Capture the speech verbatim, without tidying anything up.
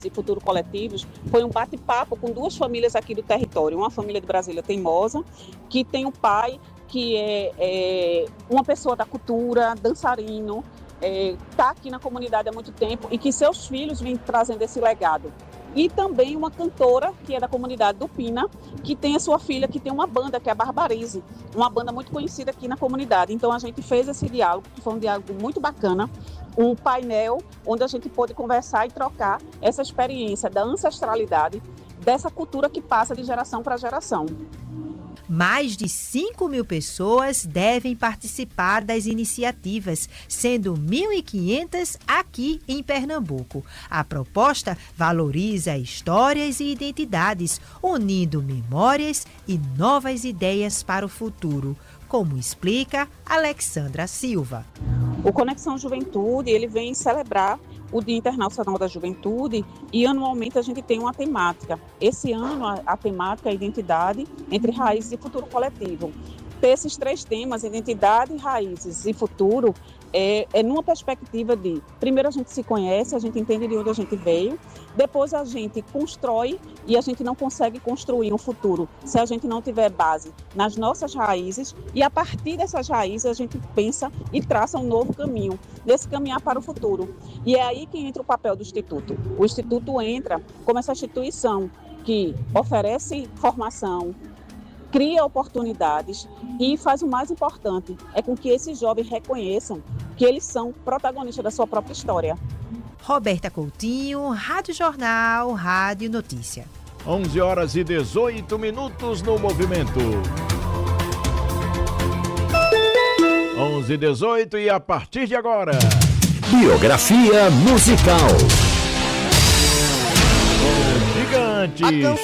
e Futuro Coletivos foi um bate-papo com duas famílias aqui do território. Uma família de Brasília Teimosa, que tem um pai que é, é uma pessoa da cultura, dançarino, está é, aqui na comunidade há muito tempo e que seus filhos vêm trazendo esse legado. E também uma cantora que é da comunidade do Pina, que tem a sua filha, que tem uma banda, que é a Barbarize, uma banda muito conhecida aqui na comunidade. Então a gente fez esse diálogo, que foi um diálogo muito bacana, um painel onde a gente pôde conversar e trocar essa experiência da ancestralidade, dessa cultura que passa de geração para geração. Mais de cinco mil pessoas devem participar das iniciativas, sendo mil e quinhentas aqui em Pernambuco. A proposta valoriza histórias e identidades, unindo memórias e novas ideias para o futuro, como explica Alexandra Silva. O Conexão Juventude, ele vem celebrar o Dia Internacional da Juventude e anualmente a gente tem uma temática. Esse ano a, a temática é identidade entre raízes e futuro coletivo. Esses três temas, identidade, raízes e futuro, é, é numa perspectiva de, primeiro a gente se conhece, a gente entende de onde a gente veio, depois a gente constrói e a gente não consegue construir um futuro se a gente não tiver base nas nossas raízes e a partir dessas raízes a gente pensa e traça um novo caminho, desse caminhar para o futuro. E é aí que entra o papel do Instituto. O Instituto entra como essa instituição que oferece formação, cria oportunidades e faz o mais importante, é com que esses jovens reconheçam que eles são protagonistas da sua própria história. Roberta Coutinho, Rádio Jornal, Rádio Notícia. onze horas e dezoito minutos no movimento. onze e dezoito e a partir de agora... Biografia musical. Os gigantes.